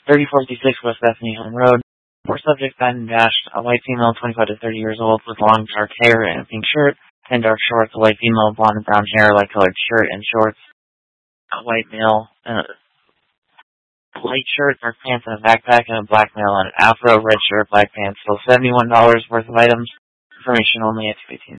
3046 West Bethany Home Road. Four subjects died and dashed. A white female, 25 to 30 years old, with long dark hair and a pink shirt and dark shorts. A white female, blonde and brown hair, light colored shirt and shorts. A white male, light shirt, dark pants, and a backpack, and a black male, and an afro, red shirt, black pants. So $71 worth of items. Information only at 218.